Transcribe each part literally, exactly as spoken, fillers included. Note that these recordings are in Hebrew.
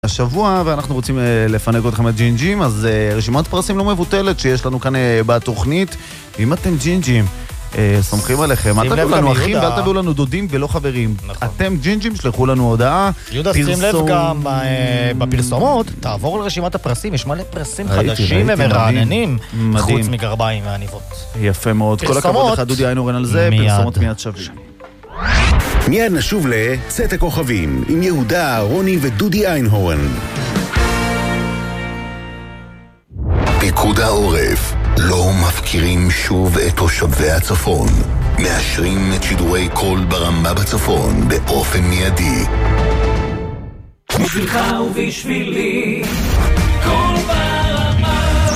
השבוע, ואנחנו רוצים לפנק אתכם את ג'ינג'ים, אז רשימת פרסים לא מבוטלת שיש לנו כאן בתוכנית. אם אתם ג'ינג'ים, סומכים עליכם, אל תביאו לנו אחים ואל תביאו לנו דודים ולא חברים. אתם ג'ינג'ים, שלחו לנו הודעה. יהודה, שים לב גם בפרסומות, תעבור על רשימת הפרסים, יש מלא פרסים חדשים ומרעננים, חוץ מגרביים ועניבות. יפה מאוד, כל הכבוד לך דודי איינהורן על זה, פרסומות מיד שווים. מיד נשוב לצאת הכוכבים עם יהודה, רוני ודודי איינהורן. פיקוד העורף, לא מפקירים שוב את תושבי הצפון. מאשרים את שידורי קול ברמה בצפון באופן מיידי. בשבילך ובשבילי קול ברמה.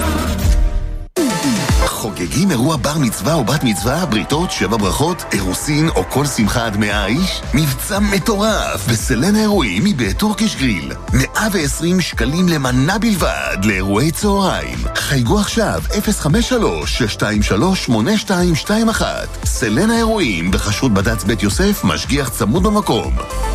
חוגגים אירוע בר מצווה או בת מצווה, בריתות, שבע ברכות, אירוסין או כל שמחה עד מאה איש? מבצע מטורף בסלן האירועים מבית טורקיש גריל. מאה ועשרים שקלים למנה בלבד לאירועי צהריים. חייגו עכשיו אפס חמש שלוש שש שתיים שלוש שמונה שתיים שתיים אחת. סלן האירועים בחשרות בד"ץ בית יוסף, משגיח צמוד במקום.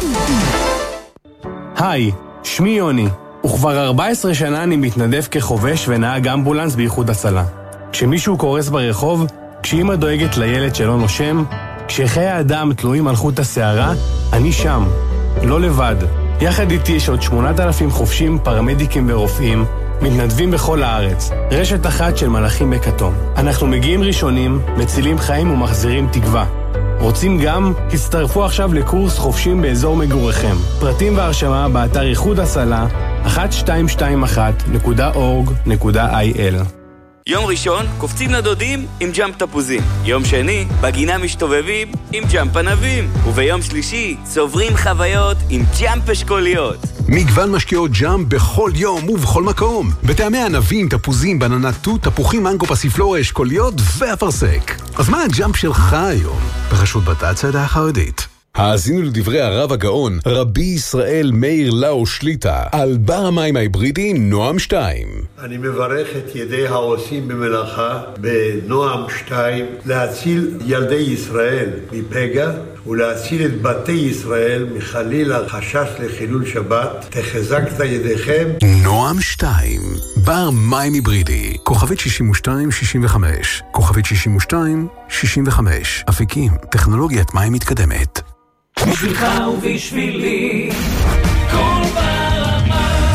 היי, שמי יוני, וכבר ארבע עשרה שנה אני מתנדב כחובש ונהג אמבולנס באיחוד הצלה. כשמישהו קורס ברחוב, כשאמא דואגת לילד שלא נושם, כשחיי האדם תלויים על חוט השערה, אני שם, לא לבד. יחד איתי יש עוד שמונת אלפים חובשים, פרמדיקים ורופאים, מתנדבים בכל הארץ. רשת אחת של מלאכים בכתום. אנחנו מגיעים ראשונים, מצילים חיים ומחזירים תקווה. רוצים גם? הצטרפו עכשיו לקורס חובשים באזור מגוריכם. פרטים והרשמה באתר איחוד הצלה אחת שתיים שתיים אחת נקודה אורג נקודה איי אל. יום ראשון, קופצים לדודים עם ג'אמפ תפוזים. יום שני, בגינה משתובבים עם ג'אמפ ענבים. וביום שלישי, צוברים חוויות עם ג'אמפ אשכוליות. מגוון משקיעות ג'אמפ בכל יום ובכל מקום. בטעמי ענבים, תפוזים, בננה תות, תפוחים, מנגו, פסיפלורה, אשכוליות ואפרסק. אז מה הג'אמפ שלך היום? בחשבות בד"ץ העדה החרדית. האזינו לדברי הרב הגאון, רבי ישראל מאיר לאו שליטה, על בר המים ההיברידי נועם שתיים. אני מברך את ידי העושים במלאכה בנועם שתיים להציל ילדי ישראל מפגע ולהציל את בתי ישראל מחליל החשש לחילול שבת. תחזקת ידיכם. נועם שתיים, בר מים היברידי, כוכבית שישים ושתיים שישים וחמש, כוכבית שישים ושתיים שישים וחמש, אפיקים, טכנולוגיית מים מתקדמת. בשבילך ובשבילי קול ברמה.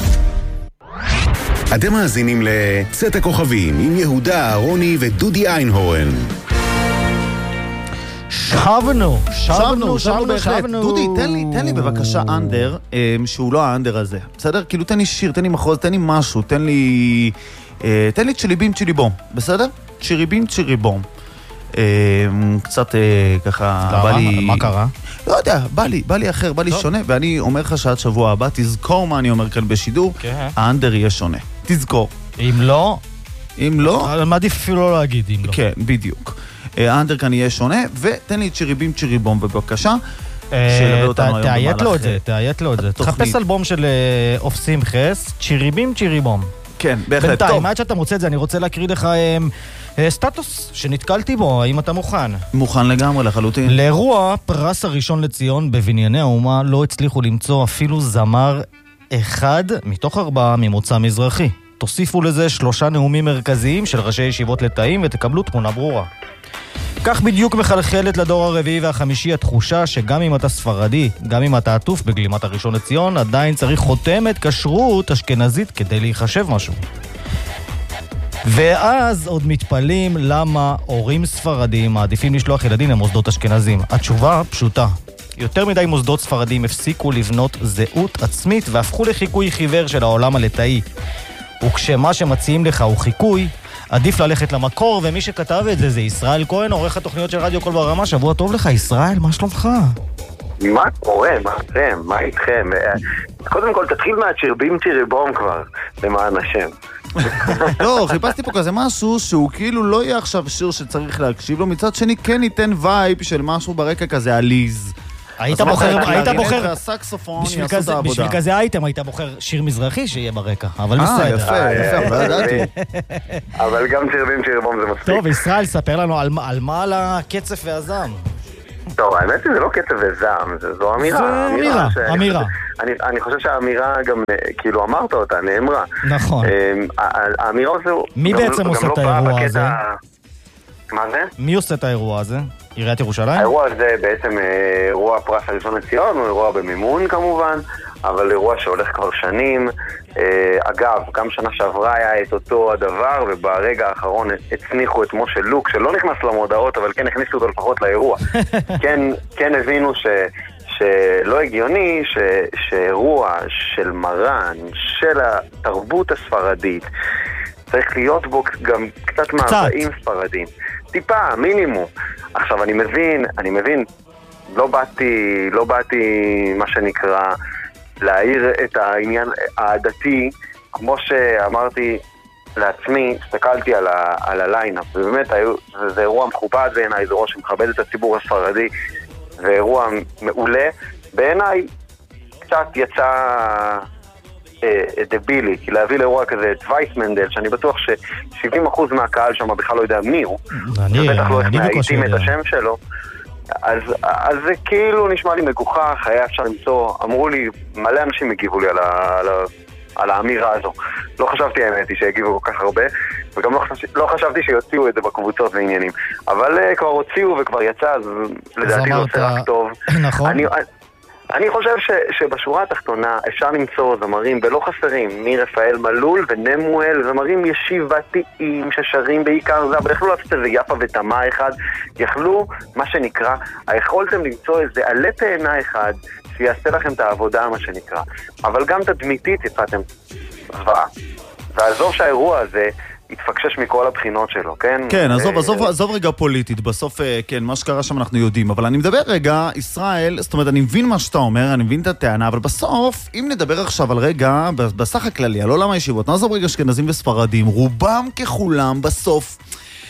אתם מאזינים לצאת הכוכבים עם יהודה, רוני ודודי איינהורן. שבנו, שבנו, שבנו, שבנו. דודי, תן לי, תן לי בבקשה אנדר, שהוא לא האנדר הזה, בסדר? כאילו תן לי שיר, תן לי מחוז, תן לי משהו, תן לי... תן לי צ'יליבים צ'יליבום, בסדר? צ'יריבים צ'יריבום. קצת ככה בא לי... מה קרה? לא יודע, בא לי, בא לי אחר, בא לי שונה, ואני אומר לך שעד שבוע הבא, תזכור מה אני אומר כאן בשידור, האנדר יהיה שונה. תזכור. אם לא? אם לא? מעדיף אפילו לא להגיד אם לא. כן, בדיוק. האנדר כאן יהיה שונה, ותן לי צ'יריבים צ'יריבום בבקשה. תאיית לו את זה, תאיית לו את זה. תחפש אלבום של אוף שמחס, צ'יריבים צ'יריבום. כן, בהחלט. בינתיים, עד שאתה מוצא את זה, אני רוצה להקריא לך סטטוס שנתקלתי בו, האם אתה מוכן? מוכן לגמרי, לחלוטין. לאירוע פרס הראשון לציון בבנייני האומה לא הצליחו למצוא אפילו זמר אחד מתוך ארבעה ממוצא מזרחי. תוסיפו לזה שלושה נאומים מרכזיים של ראשי ישיבות לתאים ותקבלו תמונה ברורה. כך בדיוק מחלחלת לדור הרביעי והחמישי התחושה שגם אם אתה ספרדי, גם אם אתה עטוף בגלימת הראשון לציון, עדיין צריך חותמת כשרות אשכנזית כדי להיחשב משהו. ואז עוד מתפלים למה הורים ספרדים מעדיפים לשלוח ילדים למוסדות אשכנזים. התשובה פשוטה. יותר מדי מוסדות ספרדים הפסיקו לבנות זהות עצמית והפכו לחיקוי חיוור של העולם הלטאי. וכשמה שמציעים לך הוא חיקוי, עדיף ללכת למקור, ומי שכתב את זה זה ישראל כהן, עורך התוכניות של רדיו קול ברמה. שבוע טוב לך, ישראל, מה שלומך? מה קורה? מה אתם? מה איתכם? קודם כל תתחיל מהצ'ירבים צ'יריבום כבר, למען השם. לא, חיפשתי פה כזה משהו שהוא כאילו לא יהיה עכשיו שיר שצריך להקשיב לו, מצד שני כן ייתן וייב של משהו ברקע כזה עליז. היית בוחר, היית בוחר, הסקסופון יעשו את העבודה. בשביל כזה אייטם היית בוחר שיר מזרחי שיהיה ברקע, אבל בסדר. אה, יפה, יפה, לא ידעתי. אבל גם צ'ירבים צ'יריבום זה מספיק. טוב, ישראל, ספר לנו על מה על הקצף והזעם. טוב, האמת היא זה לא קצב וזעם, זו אמירה. זה אמירה, אמירה. אני, אני חושב שהאמירה גם, כאילו אמרת אותה, נאמרה. נכון. האמירה הזו... מי בעצם עושה את האירוע הזה? מה זה? מי עושה את האירוע הזה? עיריית ירושלים? האירוע הזה בעצם אירוע פרס הראשון לציון, הוא אירוע במימון כמובן, אבל אירוע שהולך כבר שנים. אגב, גם שנה שעברה היה את אותו הדבר, וברגע האחרון הצניחו את משה לוק, שלא נכנס למודעות, אבל כן הכניסו אותו לפחות לאירוע. כן, כן הבינו ש... שלא הגיוני ש... שאירוע של מרן, של התרבות הספרדית, צריך להיות בו גם קצת מאוויים ספרדים. טיפה, מינימום. עכשיו, אני מבין, אני מבין, לא באתי, לא באתי, מה שנקרא, להעיר את העניין העדתי, כמו שאמרתי לעצמי, הסתכלתי על, ה, על הליינאפ, ובאמת היו, זה, זה אירוע מכובד בעיניי, זה אירוע שמכבד את הציבור הספרדי, זה אירוע מעולה. בעיניי קצת יצא אה, דבילי, כי להביא לאירוע כזה את וייסמנדל, שאני בטוח ש-שבעים אחוז מהקהל שם בכלל לא יודע מי הוא, אני, ובטח לא איך אני להעיטים את השם שלו. אז, אז זה כאילו נשמע לי מגוחך, היה אפשר למצוא, אמרו לי, מלא אנשים הגיבו לי על, ה, על, ה, על האמירה הזו. לא חשבתי האמת היא שהגיבו כל כך הרבה, וגם לא, חשב, לא חשבתי שיוציאו את זה בקבוצות ועניינים. אבל uh, כבר הוציאו וכבר יצא, אז לדעתי זה עושה רק טוב. נכון. אני, אני חושב ש, שבשורה התחתונה אפשר למצוא זמרים בלא חסרים, מרפאל מלול ונמואל, זמרים ישיבתיים ששרים בעיקר זה, אבל יכלו לעשות איזה יפה ותמה אחד, יכלו, מה שנקרא, יכולתם למצוא איזה עלה תאנה אחד שיעשה לכם את העבודה, מה שנקרא, אבל גם תדמיתית יצאתם זוועה. ועזוב שהאירוע הזה התפקשש מכל הבחינות שלו, כן? כן, עזוב, עזוב, עזוב רגע פוליטית, בסוף, כן, מה שקרה שם אנחנו יודעים, אבל אני מדבר רגע, ישראל, זאת אומרת, אני מבין מה שאתה אומר, אני מבין את הטענה, אבל בסוף, אם נדבר עכשיו על רגע, בסך הכללי, על עולם הישיבות, נעזוב רגע אשכנזים וספרדים, רובם ככולם בסוף,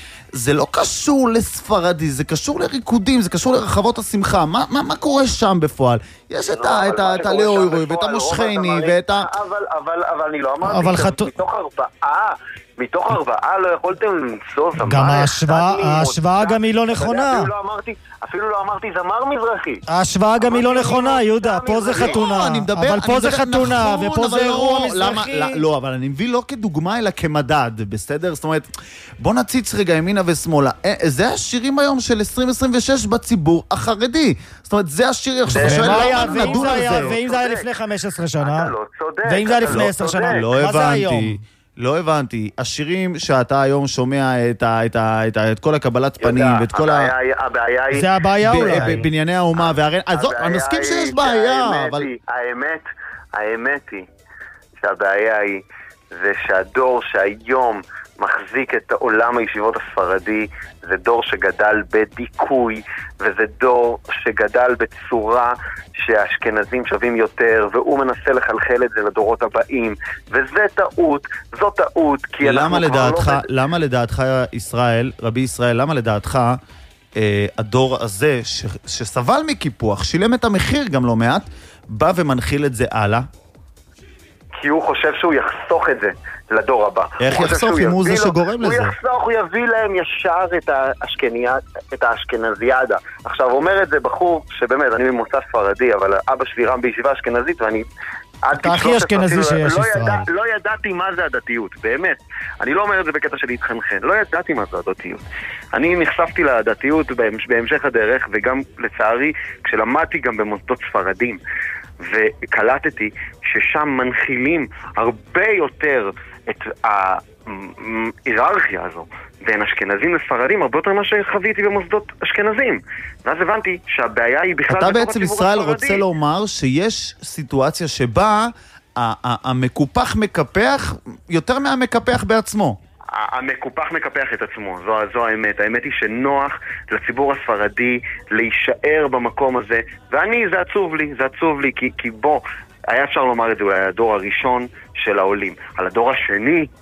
זה לא קשור לספרדי, זה קשור לריקודים, זה קשור לרחבות השמחה. מה, מה, מה קורה שם בפועל? יש את ה, את ה, את הלאוירוי, ואת המושכני, ואת ה... אבל, אבל, אבל אני לא אמרתי, מתוך ארבעה, מתוך ארבעה לא יכולתם למצוא זמר. גם ההשוואה גם היא לא נכונה. אפילו לא אמרתי זמר מזרחי. ההשוואה גם היא לא נכונה, יהודה, פה זה חתונה. אבל פה זה חתונה, ופה זה אירוע מזרחי. לא, אבל אני מביא לא כדוגמה, אלא כמדד, בסדר? זאת אומרת, בוא נציץ רגע ימינה ושמאלה. זה השירים היום של עשרים עשרים ושש בציבור החרדי. זאת אומרת, זה השיר, עכשיו אתה שואל למה נדון על זה. ואם זה היה לפני חמש עשרה שנה? ואם זה היה לפני עשר שנה? לא הבנתי. לא הבנתי, השירים שאתה היום שומע את, ה, את, ה, את, ה, את כל הקבלת פנים ואת כל ה... הבעיה היא... זה הבעיה אולי. בבנייני האומה והרן... אז אני מסכים שיש בעיה, אבל... האמת, האמת היא שהבעיה היא זה שהדור שהיום מחזיק את עולם הישיבות הספרדי זה דור שגדל בדיכוי, וזה דור שגדל בצורה שהאשכנזים שווים יותר, והוא מנסה לחלחל את זה לדורות הבאים, וזה טעות, זו טעות, כי למה לדעתך, לא... למה לדעתך ישראל, רבי ישראל, למה לדעתך אה, הדור הזה ש, שסבל מקיפוח, שילם את המחיר גם לא מעט, בא ומנחיל את זה הלאה? כי הוא חושב שהוא יחסוך את זה לדור הבא. איך יחסוך אם הוא זה שגורם לזה? הוא יחסוך, הוא יביא להם ישר את האשכנזיאדה. עכשיו, אומר את זה בחור שבאמת, אני ממוצא ספרדי, אבל אבא שלי רם בישיבה אשכנזית, ואני... אתה הכי אשכנזי שיש ישראל. לא ידעתי מה זה הדתיות, באמת. אני לא אומר את זה בקטע של להתחנחן. לא ידעתי מה זה הדתיות. אני נחשפתי לדתיות בהמשך הדרך, וגם לצערי, כשלמדתי גם במוסדות ספרדים. וקלטתי ששם מנחילים הרבה יותר את ההיררכיה הזו בין אשכנזים לספרדים, הרבה יותר ממה שחוויתי במוסדות אשכנזים. ואז הבנתי שהבעיה היא בכלל... אתה בעצם ישראל רוצה לומר שיש סיטואציה שבה המקופח מקפח יותר מהמקפח בעצמו. המקופח מקפח את עצמו, זו, זו האמת. האמת היא שנוח לציבור הספרדי להישאר במקום הזה, ואני, זה עצוב לי, זה עצוב לי, כי, כי בוא, היה אפשר לומר את זה, אולי הדור הראשון של העולים. על הדור השני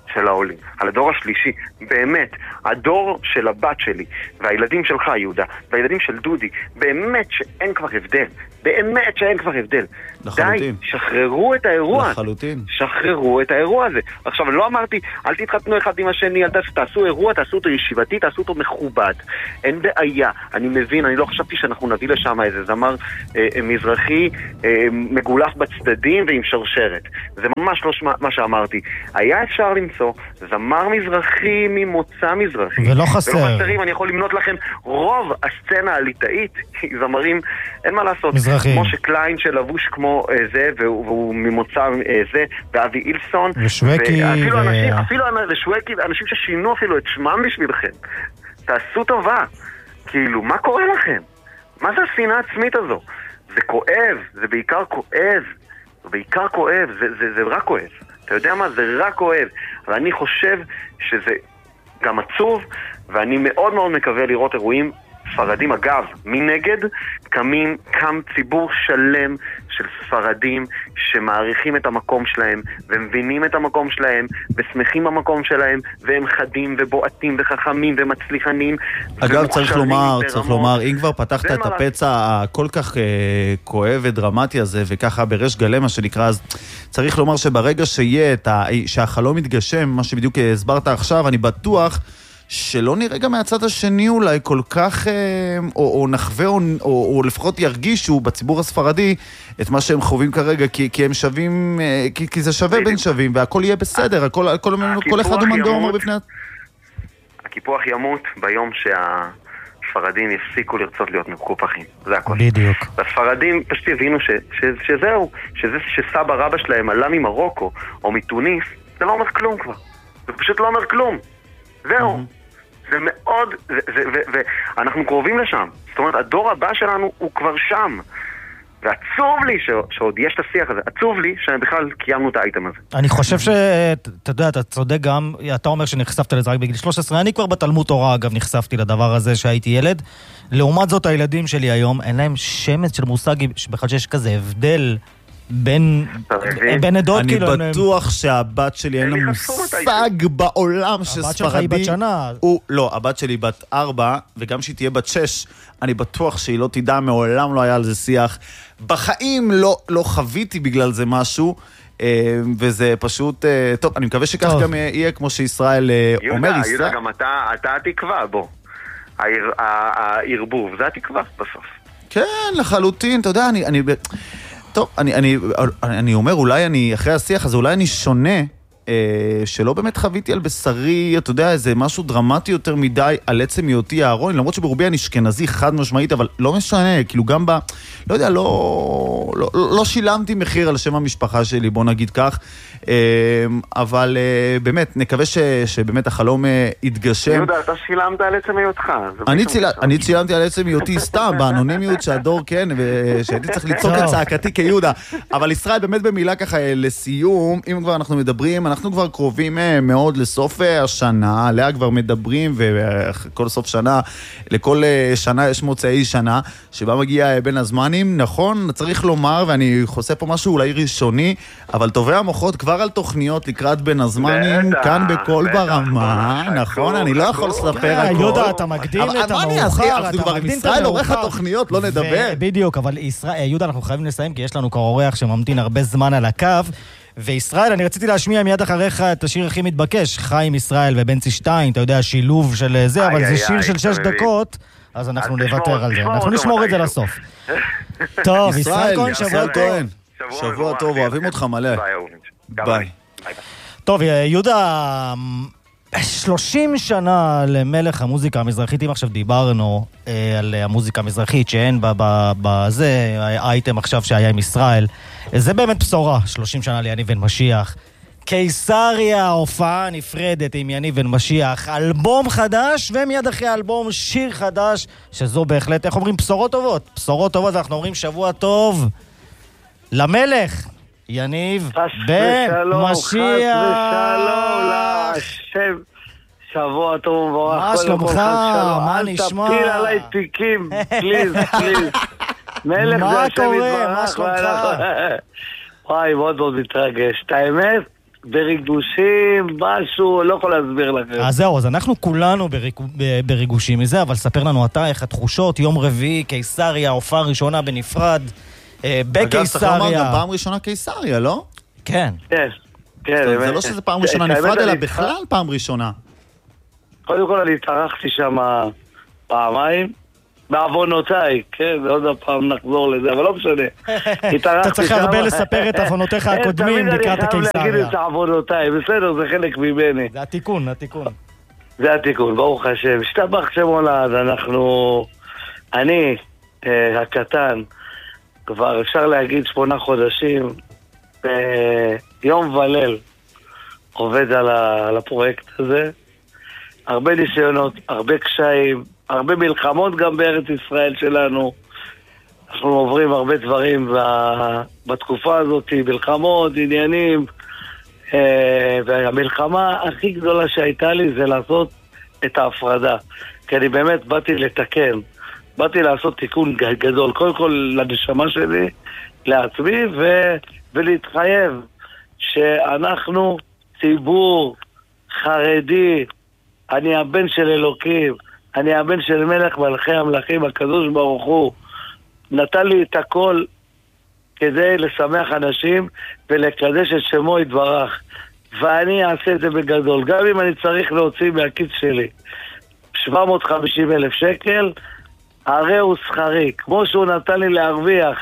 של העולים, על הדור השלישי, באמת, הדור של הבת שלי, והילדים שלך, יהודה, והילדים של דודי, באמת שאין כבר הבדל, באמת שאין כבר הבדל. לחלוטין. די, שחררו את האירוע. לחלוטין. שחררו את האירוע הזה. עכשיו, לא אמרתי, אל תתחתנו אחד עם השני, אל תעשו אירוע, תעשו אותו ישיבתי, תעשו אותו מכובד. אין בעיה, אני מבין, אני לא חשבתי שאנחנו נביא לשם איזה זמר אה, מזרחי אה, מגולף בצדדים ועם שרשרת. זה ממש לא שמה, מה שאמרתי. היה אפשר למצוא זמר מזרחי ממוצא מזרחי. ולא חסר. ולא חסרים, אני יכול למנות לכם רוב הסצנה הליטאית, זמרים, אין מה לעשות. מזרחים. משה קליין שלבוש כמו אה, זה, והוא, והוא ממוצא אה, זה, ואבי אילסון. ושווקי. ואפילו ו... אנשים, אפילו ושווקי, אנשים ששינו אפילו את שמם בשבילכם. תעשו טובה. כאילו, מה קורה לכם? מה זה השנאה העצמית הזו? זה כואב, זה בעיקר כואב. זה בעיקר כואב, זה, זה, זה רק כואב. אתה יודע מה? זה רק כואב. אבל אני חושב שזה גם עצוב, ואני מאוד מאוד מקווה לראות אירועים ספרדים. אגב, מנגד קמים, קם ציבור שלם של ספרדים שמעריכים את המקום שלהם ומבינים את המקום שלהם ושמחים במקום שלהם, והם חדים ובועטים וחכמים ומצליחנים. אגב, צריך לומר, צריך לומר, אם כבר פתחת את הפצע הכל כך אה, כואב ודרמטי הזה, וככה ברש גלה מה שנקרא, אז צריך לומר שברגע שיהיה את ה... שהחלום יתגשם, מה שבדיוק הסברת עכשיו, אני בטוח שלא נראה גם מהצד השני אולי כל כך, או, או נחווה, או, או, או לפחות ירגישו בציבור הספרדי את מה שהם חווים כרגע, כי, כי הם שווים, כי, כי זה שווה בין שווים, והכל יהיה בסדר, הכל, הכל, כל אחד ומנדו אומר בפני... הקיפוח ימות ביום שהספרדים יפסיקו לרצות להיות מקופחים, זה הכל. בדיוק. והספרדים פשוט הבינו ש, ש, שזהו, שזה שסבא רבא שלהם עלה ממרוקו או מתוניס, זה לא אומר כלום כבר, זה פשוט לא אומר כלום. זהו, זה מאוד, ואנחנו קרובים לשם. זאת אומרת, הדור הבא שלנו הוא כבר שם. ועצוב לי שעוד יש את השיח הזה. עצוב לי שבכלל קיימנו את האייטם הזה. אני חושב שאתה יודע, אתה צודק גם, אתה אומר שנחשפת לזה רק בגיל שלוש עשרה, אני כבר בתלמוד תורה, אגב, נחשפתי לדבר הזה שהייתי ילד. לעומת זאת, הילדים שלי היום, אין להם שמץ של מושג שבכלל שיש כזה הבדל בין בין עדות. אני בטוח שהבת שלי אין לה מושג בעולם שספרדי. הבת שלך היא בת שנה. לא, הבת שלי בת ארבע, וגם שהיא תהיה בת שש, אני בטוח שהיא לא תדע, מעולם לא היה על זה שיח. בחיים לא חוויתי בגלל זה משהו, וזה פשוט, טוב, אני מקווה שכך גם יהיה כמו שישראל אומר. יהודה, גם אתה התקווה, בוא. הערבוב, זה התקווה בסוף. כן, לחלוטין, אתה יודע, אני... טוב, אני, אני, אני אומר, אולי אני, אחרי השיח הזה, אולי אני שונה, אה, שלא באמת חוויתי על בשרי, אתה יודע, איזה משהו דרמטי יותר מדי על עצם היותי אהרון, למרות שברובי אני אשכנזי חד משמעית, אבל לא משנה, כאילו גם ב... לא יודע, לא, לא, לא שילמתי מחיר על שם המשפחה שלי, בוא נגיד כך, אה, אבל אה, באמת, נקווה ש, שבאמת החלום אה, יתגשם. יהודה, אתה שילמת על עצם היותך. אני, ציל... אני צילמתי על עצם היותי סתם, באנונימיות שהדור כן, ושהייתי צריך לצעוק את צעקתי כיהודה. אבל ישראל, באמת במילה ככה לסיום, אם כבר אנחנו מדברים, אנחנו כבר קרובים מאוד לסוף השנה, עליה כבר מדברים, וכל סוף שנה, לכל שנה יש מוצאי שנה, שבה מגיע בין הזמנים, נכון, צריך לומר, ואני חושף פה משהו אולי ראשוני, אבל טובי המוחות כבר על תוכניות לקראת בין הזמנים, כאן בכל ברמה, נכון, אני לא יכול לספר הכל. יהודה, אתה מקדים את המאוחר, אתה מקדים את ישראל, עורך התוכניות, לא נדבר. בדיוק, אבל יהודה, אנחנו חייבים לסיים, כי יש לנו כבר אורח שממתין הרבה זמן על הקו, וישראל, אני רציתי להשמיע מיד אחריך את השיר הכי מתבקש, חיים ישראל ובנצי שטיין, אתה יודע, שילוב של זה, אבל זה שיר של שש דקות, אז אנחנו נוותר על זה, אנחנו נשמור את זה לסוף. טוב, ישראל כהן, שבוע טוב. שבוע טוב, אוהבים אותך מלא. ביי. טוב, יהודה, שלושים שנה למלך המוזיקה המזרחית, אם עכשיו דיברנו אה, על המוזיקה המזרחית שאין בזה, האייטם עכשיו שהיה עם ישראל, זה באמת בשורה, שלושים שנה ליניב בן משיח. קיסריה, הופעה נפרדת עם יניב בן משיח, אלבום חדש, ומיד אחרי האלבום שיר חדש, שזו בהחלט, איך אומרים, בשורות טובות. בשורות טובות, ואנחנו אומרים שבוע טוב למלך. יניב בן משיח. חס ושלום להשם, שבוע טוב ומבורך. מה שלומך? מה נשמע? אל תפיל עליי תיקים, פליז, פליז. מלך זה השם יתברך. מה קורה? מה שלומך? וואי, מאוד מאוד מתרגש. את האמת, בריגושים, משהו, לא יכול להסביר לכם. אז זהו, אז אנחנו כולנו בריג... בריגושים מזה, אבל ספר לנו אתה איך התחושות, יום רביעי, קיסריה, הופעה ראשונה בנפרד, בקיסריה. אגב, צריך לומר גם פעם ראשונה קיסריה, לא? כן. כן, כן. זה לא שזה פעם ראשונה נפרד, אלא בכלל פעם ראשונה. קודם כל אני התארחתי שם פעמיים, בעוונותיי, כן, עוד פעם נחזור לזה, אבל לא משנה. אתה צריך הרבה לספר את עוונותיך הקודמים לקראת הקיסריה. תמיד אני חייב להגיד את עוונותיי, בסדר, זה חלק ממני. זה התיקון, התיקון. זה התיקון, ברוך השם. השתבח שם הולד, אנחנו, אני, הקטן, כבר אפשר להגיד שמונה חודשים, יום וליל עובד על הפרויקט הזה. הרבה ניסיונות, הרבה קשיים, הרבה מלחמות גם בארץ ישראל שלנו. אנחנו עוברים הרבה דברים בתקופה הזאת, מלחמות, עניינים, והמלחמה הכי גדולה שהייתה לי זה לעשות את ההפרדה. כי אני באמת באתי לתקן, באתי לעשות תיקון גדול, קודם כל לנשמה שלי, לעצמי, ו- ולהתחייב שאנחנו ציבור חרדי, אני הבן של אלוקים, אני הבן של מלך מלכי המלכים, הקדוש ברוך הוא נתן לי את הכל כדי לשמח אנשים ולקדש את שמו יתברך, ואני אעשה את זה בגדול, גם אם אני צריך להוציא מהכיס שלי שבע מאות וחמישים אלף שקל, הרי הוא שכרי, כמו שהוא נתן לי להרוויח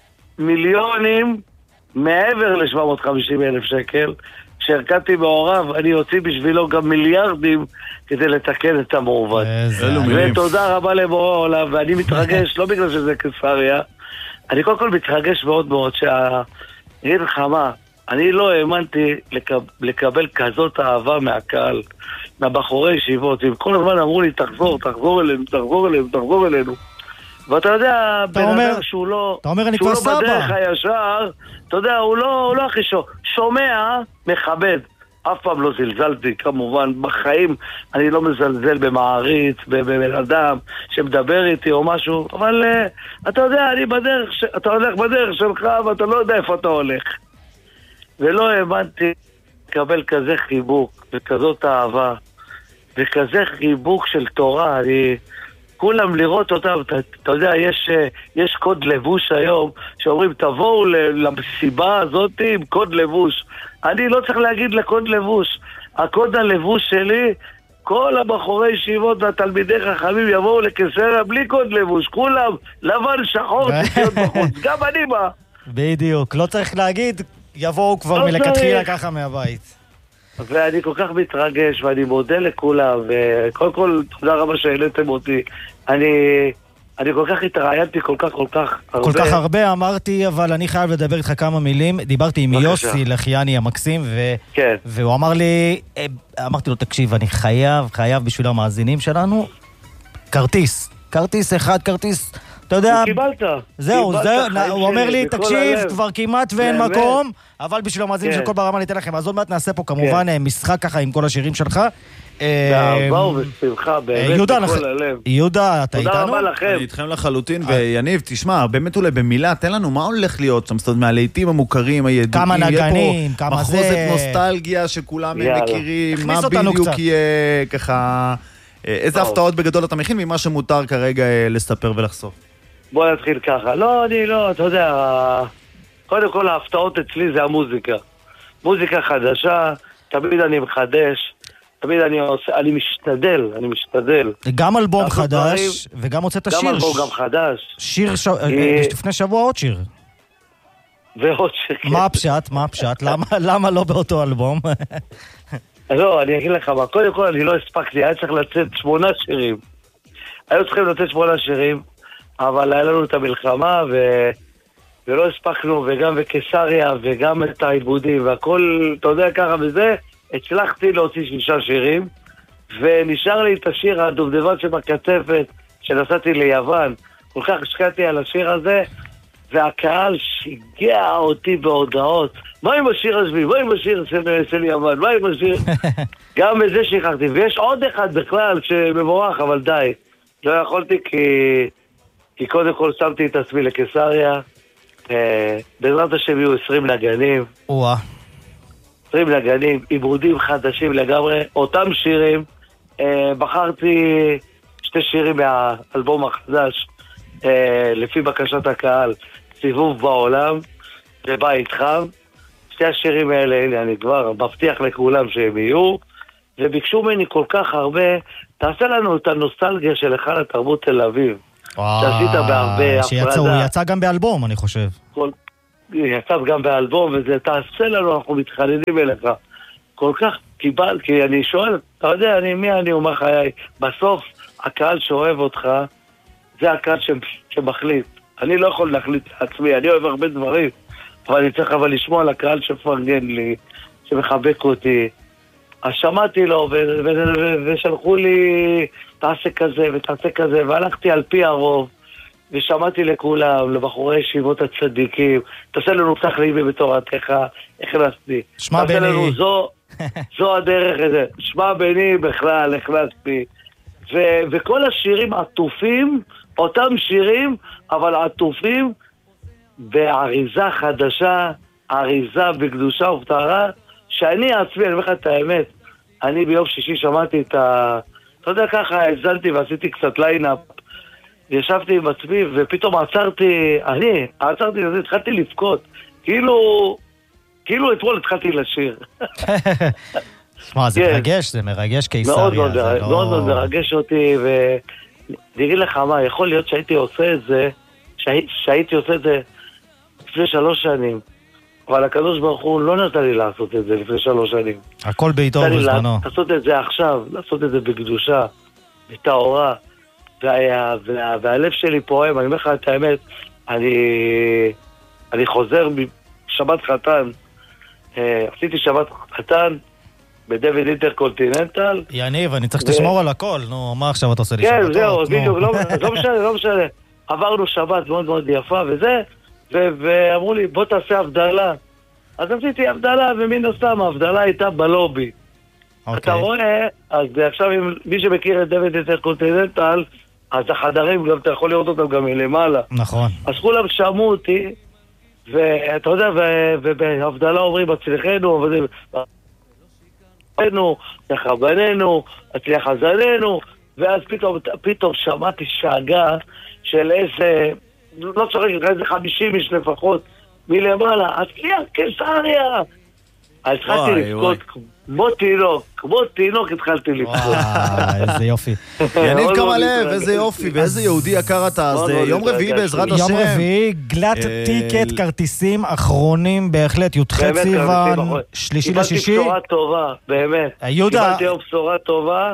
מיליונים מעבר ל-שבע מאות וחמישים אלף שקל כשהרקדתי בעורב, אני יוציא בשבילו גם מיליארדים כדי לתקן את המעובד. ותודה רבה לבורא העולם, ואני מתרגש, לא בגלל שזה קיסריה, אני קודם כל מתרגש מאוד מאוד שהעיר חמה, אני לא האמנתי לקבל כזאת אהבה מהקהל, מהבחורי ישיבות, הם כל הזמן אמרו לי תחזור, תחזור אלינו, תחזור אלינו, תחזור אלינו. ואתה יודע, בן אדם שהוא לא, אתה אומר, אני שהוא כבר לא סבא. בדרך הישר, אתה יודע, הוא לא, הוא לא הכי שו, שומע, מכבד. אף פעם לא זלזלתי, כמובן, בחיים אני לא מזלזל במעריץ, בבן אדם שמדבר איתי או משהו, אבל uh, אתה יודע, אני בדרך, ש... אתה הולך בדרך שלך ואתה לא יודע איפה אתה הולך. ולא האמנתי לקבל כזה חיבוק וכזאת אהבה וכזה חיבוק של תורה, אני... כולם לראות אותם, אתה, אתה יודע, יש, יש קוד לבוש היום, שאומרים, תבואו למסיבה הזאת עם קוד לבוש. אני לא צריך להגיד לקוד לבוש. הקוד הלבוש שלי, כל הבחורי ישיבות והתלמידי חכמים יבואו לקיסריה בלי קוד לבוש. כולם לבן שחור תציות בחוץ. גם אני בא. בדיוק, לא צריך להגיד, יבואו כבר לא מלכתחילה ככה מהבית. ואני כל כך מתרגש, ואני מודה לכולם, וקודם כל, תודה רבה שהעליתם אותי. אני, אני כל כך התראיינתי, כל כך, כל כך הרבה. כל כך הרבה, אמרתי, אבל אני חייב לדבר איתך כמה מילים. דיברתי עם יוסי לחיאני המקסים, ו... כן. והוא אמר לי, אמרתי לו, תקשיב, אני חייב, חייב בשביל המאזינים שלנו, כרטיס. כרטיס אחד, כרטיס... אתה יודע, קיבלת. זהו, הוא אומר לי, תקשיב, כבר כמעט ואין מקום, אבל בשביל המאזינים של כל ברמה ניתן לכם. אז עוד מעט נעשה פה כמובן משחק ככה עם כל השירים שלך. באהבה ובשמחה, באמת בכל הלב. יהודה, אתה איתנו? תודה רבה לכם. אני איתכם לחלוטין, ויניב, תשמע, באמת אולי במילה, תן לנו מה הולך להיות שם, זאת אומרת, מהלהיטים המוכרים, הידועים, כמה נגנים, כמה זה... מחוזת נוסטלגיה שכולם מכירים, מה בדיוק יהיה ככה... איזה הפתעות בגדול אתה מכין ממה שמותר כרגע לספר ולחשוף? בוא נתחיל ככה. לא, אני לא, אתה יודע, קודם כל ההפתעות אצלי זה המוזיקה. מוזיקה חדשה, תמיד אני מחדש, תמיד אני עושה, אני משתדל, אני משתדל. גם אלבום חדש, וגם הוצאת שיר. גם אלבום, גם חדש. שיר, לפני שבוע עוד שיר. ועוד שיר, כן. מה הפשט, מה הפשט? למה לא באותו אלבום? לא, אני אגיד לך מה, קודם כל אני לא הספקתי, היה צריך לצאת שמונה שירים. היו צריכים לצאת שמונה שירים, אבל היה לנו את המלחמה, ו... ולא הספקנו, וגם בקיסריה, וגם את העיבודים, והכל, אתה יודע ככה וזה, הצלחתי להוציא שישה שירים, ונשאר לי את השיר הדובדבן שבקצפת, שנסעתי ליוון, כל כך השקעתי על השיר הזה, והקהל שיגע אותי בהודעות, מה עם השיר השביעי? מה עם השיר של, של יוון? מה עם השיר? גם בזה שכחתי, ויש עוד אחד בכלל שמבורך, אבל די, לא יכולתי כי... כי קודם כל שמתי את עצמי לקיסריה, בעזרת השם יהיו עשרים נגנים. וואה. עשרים נגנים, עיבודים חדשים לגמרי, אותם שירים, אה, בחרתי שתי שירים מהאלבום החדש, אה, לפי בקשת הקהל, סיבוב בעולם ובית חם. שתי השירים האלה, הנה אני כבר מבטיח לכולם שהם יהיו, וביקשו ממני כל כך הרבה, תעשה לנו את הנוסטלגיה של היכל התרבות תל אביב. שעשית בהרבה שיצא, הוא יצא גם באלבום, אני חושב. כל, יצא גם באלבום, וזה תעשה לנו, אנחנו מתחננים אליך. כל כך קיבל, כי אני שואל, אתה יודע, אני, מי אני אומר חיי? בסוף, הקהל שאוהב אותך, זה הקהל ש, שמחליט. אני לא יכול להחליט לעצמי, אני אוהב הרבה דברים, אבל אני צריך אבל לשמוע על הקהל שפרגן לי, שמחבק אותי. אז שמעתי לו, ו- ו- ו- ושלחו לי, תעשה כזה ותעשה כזה, והלכתי על פי הרוב, ושמעתי לכולם, לבחורי ישיבות הצדיקים, תעשה לנו פתח ליבי בתורתך, הכנסתי. שמע בני. לנו, זו, זו הדרך הזה. שמע בני בכלל, הכנסתי. ו- וכל השירים עטופים, אותם שירים, אבל עטופים באריזה חדשה, אריזה בקדושה ובטהרה, שאני עצמי, אני אומר לך את האמת, אני ביום שישי שמעתי את ה... אתה יודע ככה, הזלתי ועשיתי קצת ליינאפ, ישבתי עם עצמי ופתאום עצרתי, אני, עצרתי לזה, התחלתי לבכות, כאילו, כאילו אתמול התחלתי לשיר. שמע, זה מרגש, זה מרגש קיסריה. מאוד מאוד, מאוד מאוד מרגש אותי, ונראה לך מה, יכול להיות שהייתי עושה את זה, שהייתי עושה את זה לפני שלוש שנים, אבל הקדוש ברוך הוא לא נתן לי לעשות את זה לפני שלוש שנים. הכל בעיתו ובזמנו. לעשות את זה עכשיו, לעשות את זה בקדושה, בטהרה, וה, וה, והלב שלי פועם, אני אומר לך את האמת, אני, אני חוזר משבת חתן, עשיתי שבת חתן בדויד אינטרקונטיננטל. יניב, אני צריך שתשמור על הכל, נו, מה עכשיו אתה עושה לי שבתות? כן, זהו, בדיוק, לא משנה, לא משנה. עברנו שבת מאוד מאוד יפה וזה, ואמרו לי, בוא תעשה הבדלה. אז עשיתי הבדלה, ומן הסתם, ההבדלה הייתה בלובי. אתה רואה, אז עכשיו מי שמכיר את דויד אינטרקונטיננטל, אז החדרים, גם אתה יכול לראות אותם גם מלמעלה. נכון. אז כולם שמעו אותי, ואתה יודע, ובהבדלה אומרים, הצליחנו, הצליח בנינו, הצליח חזננו, ואז פתאום, פתאום שמעתי שאגה של איזה, לא צריך, איזה חמישים איש לפחות, מלמעלה, הצליח קיסריה. אז התחלתי לבכות כמו תינוק, כמו תינוק התחלתי לבכות. וואי, איזה יופי. יניב קמלב, איזה יופי, ואיזה יהודי יקר אתה. אז יום רביעי בעזרת השם. יום רביעי, גלת טיקט, כרטיסים אחרונים, בהחלט, י"ח סיוון, שלישי לשישי. קיבלתי בשורה טובה, באמת. קיבלתי יום בשורה טובה.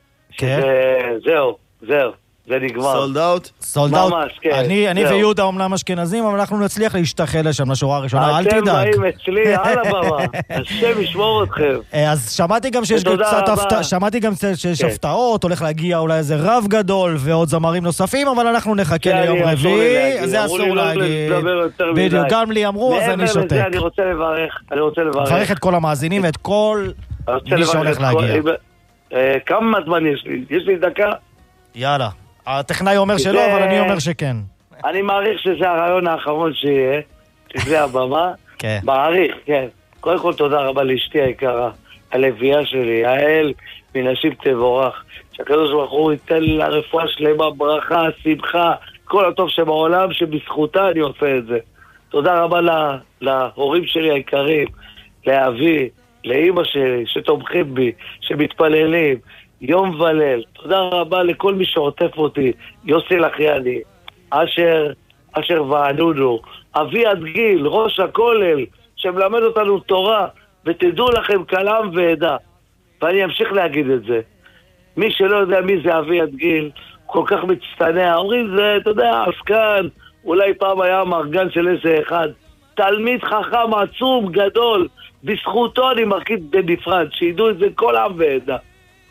זהו, זהו. זה נגמר. סולד אאוט? סולד אאוט. אני ויהודה אומנם אשכנזים, אבל אנחנו נצליח להשתחל לשם לשורה הראשונה, אל תדאג. אתם באים אצלי על הבמה, השם ישמור אתכם. אז שמעתי גם שיש קצת הפתעה, שמעתי גם שיש הפתעות, הולך להגיע אולי איזה רב גדול ועוד זמרים נוספים, אבל אנחנו נחכה ליום רביעי, זה אסור להגיד. בדיוק, גם לי אמרו, אז אני שותק. אני רוצה לברך, אני רוצה לברך. לברך את כל המאזינים ואת כל מי שהולך להגיע. כמה זמן יש לי? יש לי דקה? יאללה. הטכנאי אומר שלא, אבל אני אומר שכן. אני מעריך שזה הרעיון האחרון שיהיה, שזה הבמה. כן. מעריך, כן. קודם כל תודה רבה לאשתי היקרה, הלוויה שלי, האל מנשים תבורך, שהקדוש ברוך הוא ייתן לה רפואה שלמה, ברכה, שמחה, כל הטוב שבעולם, שבזכותה אני עושה את זה. תודה רבה לה, להורים שלי היקרים, לאבי, לאמא שלי, שתומכים בי, שמתפללים, יום וליל. תודה רבה לכל מי שעוטף אותי, יוסי לחייני, אשר, אשר וענונו, אבי עד גיל, ראש הכולל, שמלמד אותנו תורה, ותדעו לכם כלם ועדה. ואני אמשיך להגיד את זה. מי שלא יודע מי זה אבי עד גיל, כל כך מצטנע, אומרים זה, אתה יודע, עסקן, אולי פעם היה מרגן של איזה אחד, תלמיד חכם עצום, גדול, בזכותו אני מרקיד בנפרד, שידעו את זה כל עם ועדה.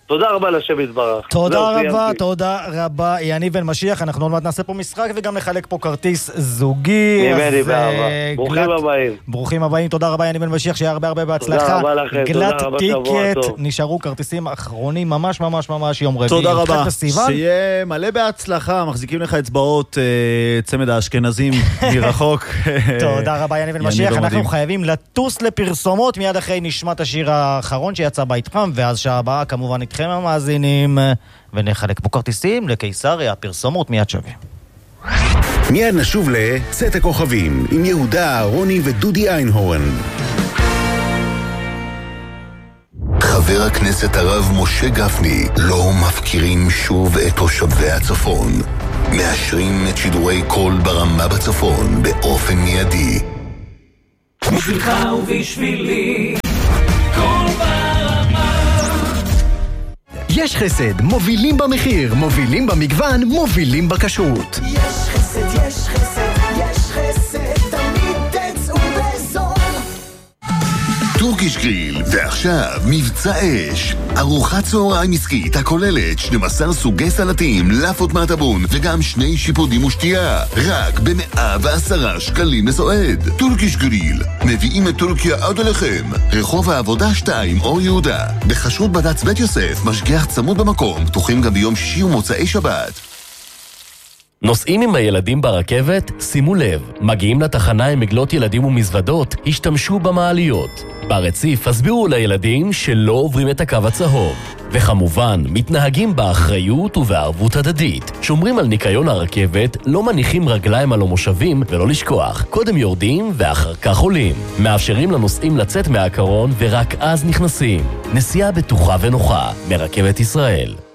תודה רבה לשם יתברך. תודה רבה, תודה רבה, יניב בן משיח. אנחנו עוד מעט נעשה פה משחק וגם נחלק פה כרטיס זוגי. ממני באהבה. ברוכים הבאים. ברוכים הבאים, תודה רבה יניב בן משיח, שיהיה הרבה הרבה בהצלחה. תודה רבה לכם, תודה רבה, שבוע טוב. נשארו כרטיסים אחרונים, ממש ממש ממש יום רביעי. תודה רבה, שיהיה מלא בהצלחה, מחזיקים לך אצבעות צמד האשכנזים מרחוק. תודה רבה יניב בן משיח, אנחנו חייבים לטוס לפרסומות, מיד אחרי נשמת השיר האחרון שיצא בית חם, ואז שעה הבאה כמובן איתכם המאזינים, ונחלק פה כרטיסים לקיסריה, פרסומות מיד שווה. מיד נשוב לצאת הכוכבים, עם יהודה, רוני ודודי איינהורן. חבר הכנסת הרב משה גפני, לא מפקירים שוב את תושבי הצפון. מאשרים את שידורי קול ברמה בצפון באופן מיידי. בשבילך ובשבילי קול ברמה. יש חסד, מובילים במחיר, מובילים במגוון, מובילים בכשרות. יש חסד, יש חסד, יש חסד, תמיד תצאו בזול. טורקיש גריל, ועכשיו מבצע אש. ארוחת צהריים עסקית הכוללת שנים עשר סוגי סלטים, לאפות מהטבון וגם שני שיפודים ושתייה. רק ב-מאה ועשרה שקלים לסועד. טורקיש גריל, מביאים את טורקיה עד אליכם. רחוב העבודה שתיים, אור יהודה. בכשרות בד"ץ בית יוסף, משגיח צמוד במקום, פתוחים גם ביום שישי ומוצאי שבת. נוסעים עם הילדים ברכבת? שימו לב, מגיעים לתחנה עם מגלות ילדים ומזוודות, השתמשו במעליות. ברציף הסבירו לילדים שלא עוברים את הקו הצהוב. וכמובן, מתנהגים באחריות ובערבות הדדית. שומרים על ניקיון הרכבת, לא מניחים רגליים על המושבים ולא לשכוח. קודם יורדים ואחר כך עולים. מאפשרים לנוסעים לצאת מהקרון ורק אז נכנסים. נסיעה בטוחה ונוחה, מרכבת ישראל.